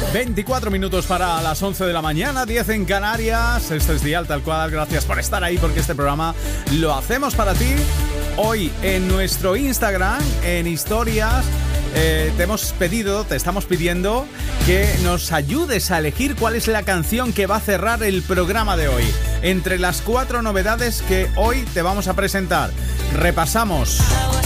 24 minutos para las 11 de la mañana, 10 en Canarias. Esto es Dial Tal Cual. Gracias por estar ahí, porque este programa lo hacemos para ti. Hoy en nuestro Instagram, en historias, te estamos pidiendo que nos ayudes a elegir cuál es la canción que va a cerrar el programa de hoy. Entre las 4 novedades que hoy te vamos a presentar, repasamos